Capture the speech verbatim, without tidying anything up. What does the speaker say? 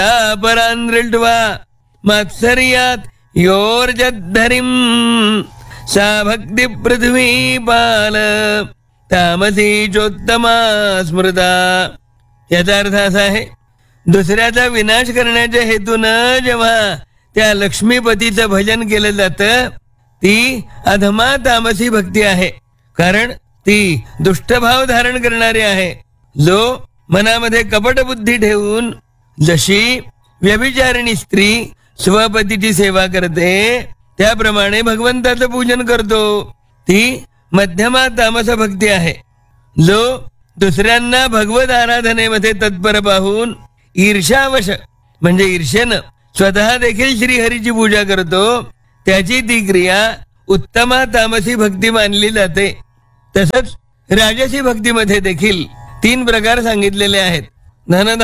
परान् दृष्ट्वा मात्सर्यात् योर्जद्धरिं सा भक्ती पृथ्वीपाल तामसी चोत्तमा स्मृता. याचा अर्थ असा आहे, दुसऱ्याचा विनाश करण्याच्या हेतूनं जेव्हा त्या लक्ष्मीपतीचं भजन केलं जातं ती अधमा तामसी भक्ती आहे. कारण ती दुष्टभाव धारण करणारी आहे. जो मनामध्ये कपट बुद्धी ठेवून जशी व्यभिचारिणी स्त्री स्वपतीची सेवा करते त्याप्रमाणे भगवंताचं पूजन करतो ती मध्यमा तामस भक्ती आहे. जो दुसऱ्यांना भगवत आराधनेमध्ये तत्पर पाहून ईर्ष्यावश म्हणजे ईर्ष्येनं स्वतः देखील श्रीहरीची पूजा करतो त्याची ती क्रिया उत्तमा तामसी भक्ती मानली जाते. तसंच राजसी भक्तीमध्ये देखील तीन प्रकार सांगितलेले आहेत. धन